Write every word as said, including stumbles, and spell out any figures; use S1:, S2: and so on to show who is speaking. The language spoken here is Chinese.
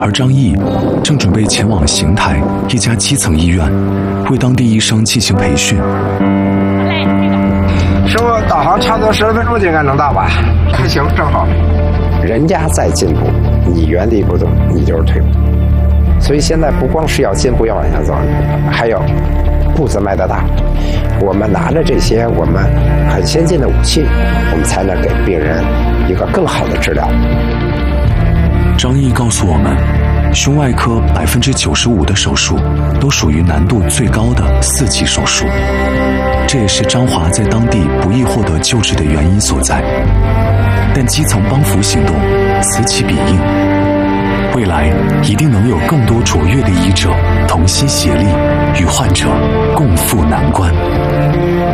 S1: 而张毅正准备前往邢台一家基层医院，为当地医生进行培训。
S2: 师傅，导航差不多十来分钟就应该能到吧？还行，正好。
S3: 人家在进步，你原地不动，你就是退步。所以现在不光是要进步，要往下走，还要步子迈得大。我们拿着这些我们很先进的武器，我们才能给病人一个更好的治疗。
S1: 张毅告诉我们，胸外科百分之九十五的手术都属于难度最高的四级手术，这也是张华在当地不易获得救治的原因所在。但基层帮扶行动此起彼应，未来一定能有更多卓越的医者同心协力，与患者共赴难关。